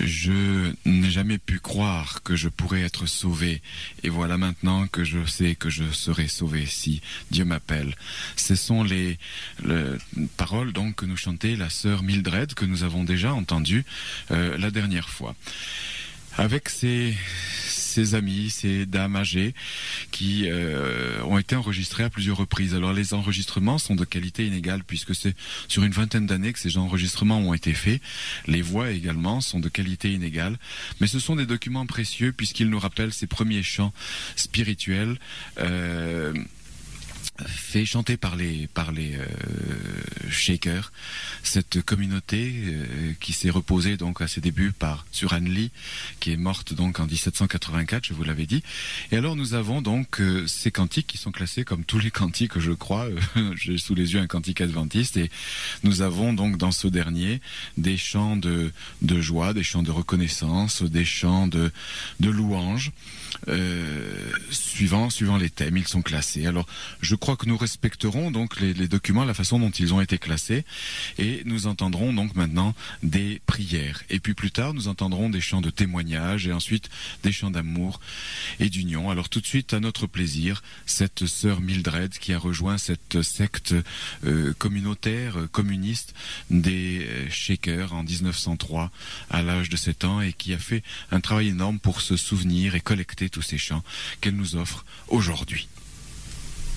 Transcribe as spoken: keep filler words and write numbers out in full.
Je n'ai jamais pu croire que je pourrais être sauvé, et voilà maintenant que je sais que je serai sauvé si Dieu m'appelle. Ce sont les, les paroles donc que nous chantait la sœur Mildred, que nous avons déjà entendues euh, la dernière fois. Avec ses, ses amis, ces dames âgées qui euh, ont été enregistrées à plusieurs reprises. Alors les enregistrements sont de qualité inégale puisque c'est sur une vingtaine d'années que ces enregistrements ont été faits. Les voix également sont de qualité inégale, mais ce sont des documents précieux puisqu'ils nous rappellent ces premiers chants spirituels euh, fait chanter par les par les euh, Shakers, cette communauté euh, qui s'est reposée donc à ses débuts par sur Anne Lee, qui est morte donc en dix-sept cent quatre-vingt-quatre, je vous l'avais dit. Et alors nous avons donc euh, ces cantiques qui sont classés comme tous les cantiques, je crois. J'ai sous les yeux un cantique adventiste, et nous avons donc dans ce dernier des chants de de joie, des chants de reconnaissance, des chants de de louange. Euh, suivant suivant les thèmes, ils sont classés. Alors je crois que nous respecterons donc les, les documents, la façon dont ils ont été classés, et nous entendrons donc maintenant des prières, et puis plus tard nous entendrons des chants de témoignage, et ensuite des chants d'amour et d'union. Alors tout de suite, à notre plaisir, cette sœur Mildred qui a rejoint cette secte euh, communautaire, euh, communiste des euh, Shakers en dix-neuf cent trois à l'âge de sept ans, et qui a fait un travail énorme pour se souvenir et collecter tous ces chants qu'elle nous offre aujourd'hui.